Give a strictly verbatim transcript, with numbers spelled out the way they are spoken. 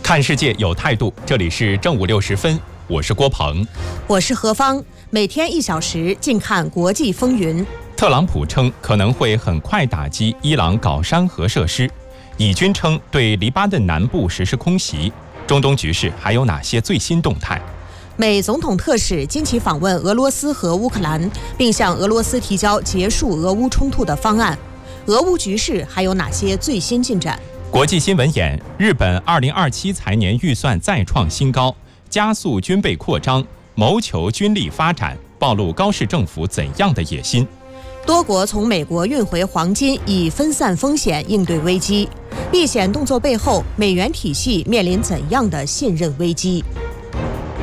看世界有态度，这里是正午六时分，我是郭鹏， 我是何芳，每天一小时，静看国际风云。 特朗普称可能会很快打击伊朗搞山核设施，以军称对黎巴嫩南部实施空袭。中东局势还有哪些最新动态？ 美总统特使近期访问俄罗斯和乌克兰，并向俄罗斯提交结束俄乌冲突的方案。俄乌局势还有哪些最新进展？ 国际新闻眼：日本二零二七财年预算再创新高，加速军备扩张，谋求军力发展，暴露高市政府怎样的野心？ 多国从美国运回黄金，以分散风险应对危机。避险动作背后，美元体系面临怎样的信任危机？